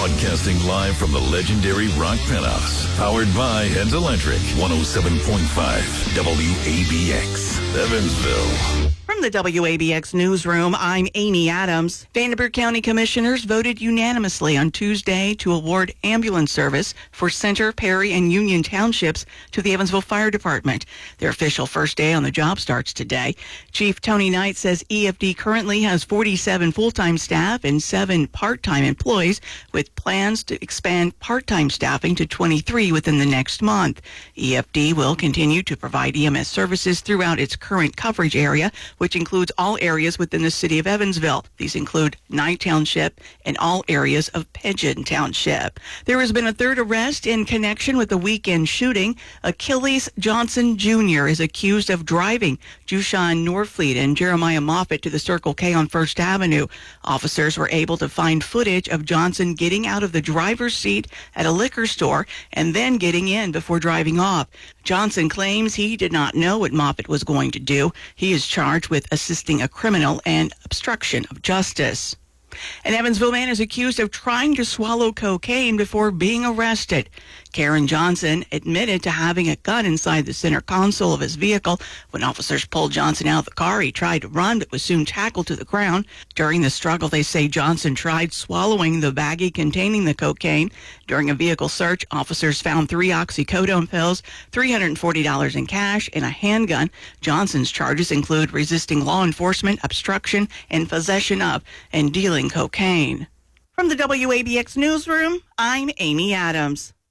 Broadcasting live from the legendary Rock Penthouse. Powered by Heads Electric. 107.5 WABX. Evansville. From the WABX newsroom, I'm Amy Adams. Vanderbilt County Commissioners voted unanimously on Tuesday to award ambulance service for Center, Perry, and Union Townships to the Evansville Fire Department. Their official first day on the job starts today. Chief Tony Knight says EFD currently has 47 full-time staff and 7 part-time employees, with plans to expand part-time staffing to 23 within the next month. EFD will continue to provide EMS services throughout its current coverage area, which includes all areas within the city of Evansville. These include Knight Township and all areas of Pigeon Township. There has been a third arrest in connection with the weekend shooting. Achilles Johnson Jr. is accused of driving Jushan Norfleet and Jeremiah Moffitt to the Circle K on First Avenue. Officers were able to find footage of Johnson getting out of the driver's seat at a liquor store and then getting in before driving off. Johnson claims he did not know what Moffitt was going to do. He is charged with assisting a criminal and obstruction of justice. An Evansville man is accused of trying to swallow cocaine before being arrested. Karen Johnson admitted to having a gun inside the center console of his vehicle. When officers pulled Johnson out of the car, he tried to run but was soon tackled to the ground. During the struggle, they say Johnson tried swallowing the baggie containing the cocaine. During a vehicle search, officers found 3 oxycodone pills, $340 in cash, and a handgun. Johnson's charges include resisting law enforcement, obstruction, and possession of and dealing cocaine. From the WABX newsroom, I'm Amy Adams.